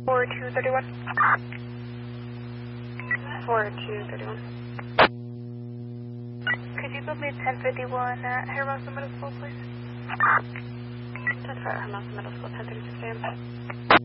4231. 4231. Could you give me 1051 at Hermosa Middle School, please? 10 for Hermosa Middle School, 1036 a.m.